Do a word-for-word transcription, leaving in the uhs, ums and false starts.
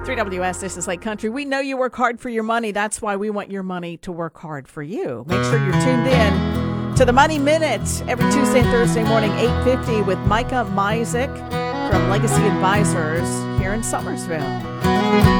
three W S, this is Lake Country. We know you work hard for your money. That's why we want your money to work hard for you. Make sure you're tuned in to the Money Minute every Tuesday and Thursday morning, eight fifty, with Micah Mizek from Legacy Advisors here in Summersville.